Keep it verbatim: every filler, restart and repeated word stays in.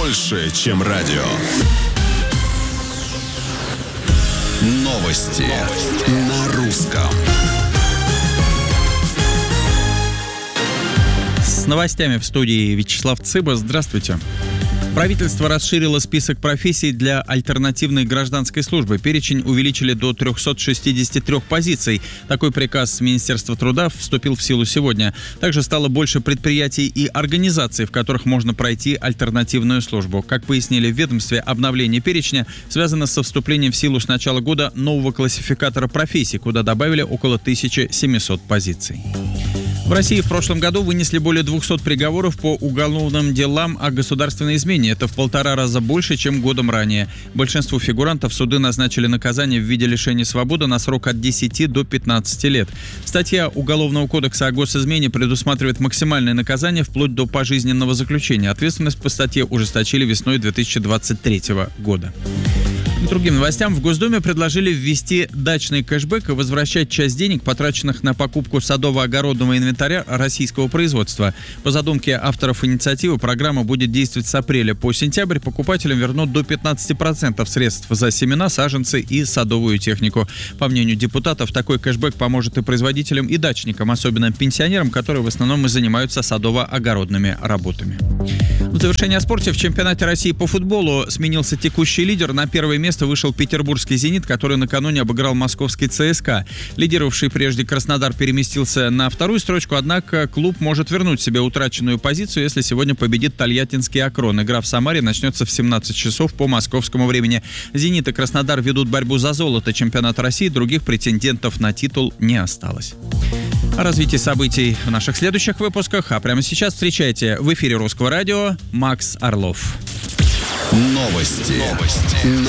больше, чем радио. Новости, Новости. На русском. С новостями в студии Вячеслав Цыба. Здравствуйте. Правительство расширило список профессий для альтернативной гражданской службы. Перечень увеличили до триста шестьдесят три позиций. Такой приказ Министерства труда вступил в силу сегодня. Также стало больше предприятий и организаций, в которых можно пройти альтернативную службу. Как пояснили в ведомстве, обновление перечня связано со вступлением в силу с начала года нового классификатора профессий, куда добавили около тысячи семисот позиций. В России в прошлом году вынесли более двухсот приговоров по уголовным делам о государственной измене. Это в полтора раза больше, чем годом ранее. Большинству фигурантов суды назначили наказание в виде лишения свободы на срок от десяти до пятнадцати лет. Статья Уголовного кодекса о госизмене предусматривает максимальное наказание вплоть до пожизненного заключения. Ответственность по статье ужесточили весной две тысячи двадцать третьего года. К другим новостям. В Госдуме предложили ввести дачный кэшбэк и возвращать часть денег, потраченных на покупку садово-огородного инвентаря российского производства. По задумке авторов инициативы, программа будет действовать с апреля по сентябрь. Покупателям вернут до пятнадцати процентов средств за семена, саженцы и садовую технику. По мнению депутатов, такой кэшбэк поможет и производителям, и дачникам, особенно пенсионерам, которые в основном и занимаются садово-огородными работами. В завершение о спорте. В чемпионате России по футболу сменился текущий лидер. На первое место вышел петербургский «Зенит», который накануне обыграл московский ЦСКА. Лидировавший прежде Краснодар переместился на вторую строчку, однако клуб может вернуть себе утраченную позицию, если сегодня победит тольяттинский «Акрон». Игра в Самаре начнется в семнадцать часов по московскому времени. «Зенит» и «Краснодар» ведут борьбу за золото чемпионата России. Других претендентов на титул не осталось. О развитии событий в наших следующих выпусках. А прямо сейчас встречайте в эфире Русского радио Макс Орлов. Новости. Новости.